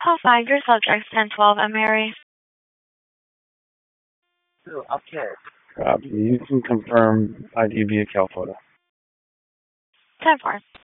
Call 5, your subject 1012, I'm Mary. Okay. Copy. You can confirm ID via Cal photo. 10-4.